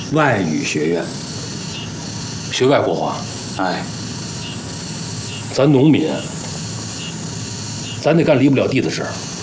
外语学院。 学外国话。 哎， 咱农民，咱得干离不了地的事儿。